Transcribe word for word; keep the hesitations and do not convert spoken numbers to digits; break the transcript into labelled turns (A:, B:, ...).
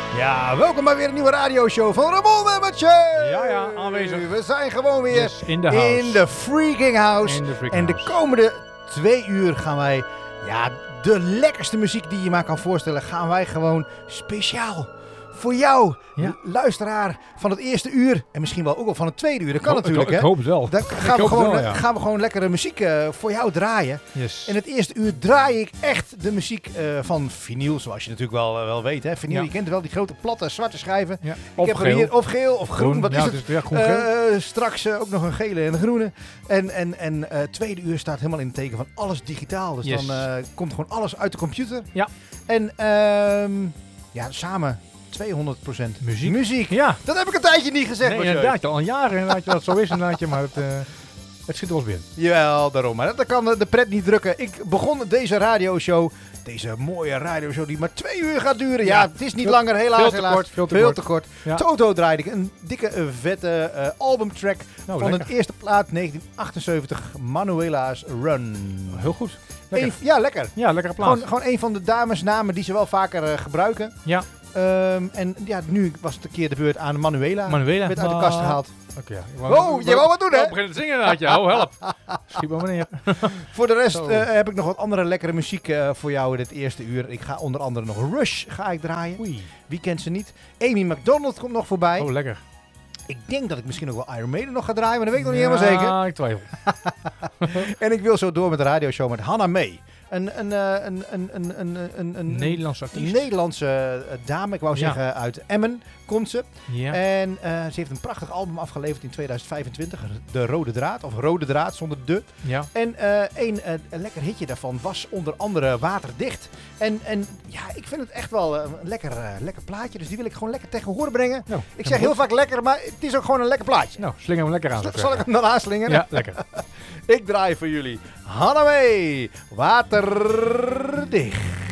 A: Ja, welkom bij weer een nieuwe radioshow van Ramon en Mathieu.
B: Ja, ja, aanwezig.
A: We zijn gewoon weer
B: yes, in de house.
A: in de freaking house.
B: In de freaking
A: en de
B: house.
A: komende twee uur gaan wij, ja, de lekkerste muziek die je maar kan voorstellen, gaan wij gewoon speciaal voor jou,
B: Ja.
A: luisteraar van het eerste uur. En misschien wel ook wel van het tweede uur. Dat kan
B: Ik hoop-
A: natuurlijk,
B: ik,
A: hè.
B: Ik hoop het wel.
A: Dan gaan, we
B: hoop
A: gewoon,
B: het wel, ja.
A: gaan we gewoon lekkere muziek uh, voor jou draaien.
B: Yes.
A: In het eerste uur draai ik echt de muziek uh, van vinyl, zoals je natuurlijk wel, uh, wel weet. Hè? Vinyl,
B: Ja.
A: je kent wel die grote platte zwarte schijven.
B: Ja.
A: Ik
B: Of
A: heb er
B: geel.
A: hier of geel of groen. Wat
B: ja,
A: is het?
B: is ja, groen, geel.
A: Uh, straks uh, ook nog een gele en een groene. En, en, en uh, tweede uur staat helemaal in het teken van alles digitaal. Dus
B: Yes.
A: dan uh, komt gewoon alles uit de computer.
B: Ja.
A: En um, ja, samen tweehonderd procent
B: Muziek.
A: muziek.
B: Ja.
A: Dat heb ik een tijdje niet gezegd.
B: Nee,
A: Mathieu.
B: inderdaad, al een jaar inderdaad dat het zo is inderdaad, maar het, uh, het schiet er wel eens binnen.
A: Jawel, daarom. Maar dat kan de pret niet drukken. Ik begon deze radioshow, deze mooie radioshow die maar twee uur gaat duren. Ja,
B: Ja,
A: het is niet
B: veel-
A: langer, helaas.
B: veel te
A: helaas.
B: kort, veel te
A: veel
B: kort.
A: te kort.
B: Ja.
A: Toto draaide ik een dikke, uh, vette uh, albumtrack
B: Nou,
A: van
B: lekker.
A: de eerste plaat negentien achtenzeventig, Manuela's Run.
B: Heel goed. Lekker.
A: Eén- ja, lekker.
B: Ja, lekkere plaat.
A: Gewoon, gewoon een van de damesnamen die ze wel vaker uh, gebruiken.
B: Ja.
A: Um, en ja, nu was het een keer de beurt aan Manuela.
B: Manuela.
A: Werd uit de kast gehaald.
B: Oké, ja. Ik
A: Wow, je wou wat doen, hè?
B: Ik begin te zingen inderdaad, ja. Oh, help. Schiet maar meneer.
A: Voor de rest
B: Zo.
A: uh, heb ik nog wat andere lekkere muziek uh, voor jou in dit eerste uur. Ik ga onder andere nog Rush ga ik draaien.
B: Oei.
A: Wie kent ze niet? Amy McDonald komt nog voorbij.
B: Oh, lekker.
A: Ik denk dat ik misschien ook wel Iron Maiden nog ga draaien, maar dat weet ik nog niet helemaal zeker.
B: Ja, ik twijfel.
A: En ik wil zo door met de radioshow met Hannah May. Een, een, uh, een, een, een, een, een, een
B: Nederlandse
A: een
B: artiest.
A: Nederlandse uh, dame, ik wou
B: Ja.
A: zeggen uit Emmen komt ze.
B: Ja.
A: En uh, ze heeft een prachtig album afgeleverd in tweeduizend vijfentwintig. De Rode Draad, of Rode Draad zonder de.
B: Ja.
A: En uh, een, uh, een lekker hitje daarvan was onder andere Waterdicht. En, en ja, ik vind het echt wel een lekker, uh, lekker plaatje. Dus die wil ik gewoon lekker tegen horen brengen.
B: Nou,
A: Ik zeg heel vaak lekker, maar het is ook gewoon een lekker plaatje.
B: Nou, slinger hem lekker aan. zou
A: Zal ik
B: zeggen.
A: hem dan aanslingeren?
B: Ja, lekker.
A: Ik draai voor jullie Hannah May, Waterdicht.